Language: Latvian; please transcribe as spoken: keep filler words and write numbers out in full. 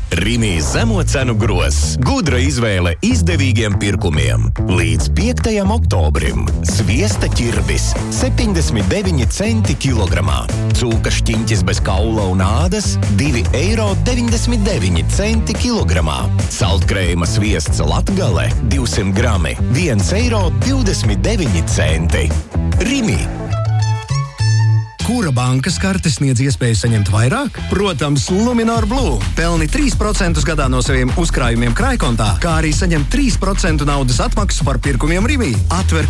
Rimī zemo cenu gross. Gudra izvēle izdevīgiem pirkumiem. Līdz piektajam oktobrim. Sviesta ķirbis septiņdesmit deviņi centi kilogramā. Cūka šķiņķis bez kaula un ādas divi eiro deviņdesmit deviņi centi kilogramā. Saltkrējuma sviests Latgale divsimt grami viens eiro divdesmit deviņi centi. Rimī. Kura bankas karte sniedz iespēju saņemt vairāk? Protams, Luminor Blue. Pelni trīs procentus gadā no saviem uzkrājumiem krājkontā, kā arī saņem trīs procentu naudas atmaksu par pirkumiem Rimī. Atver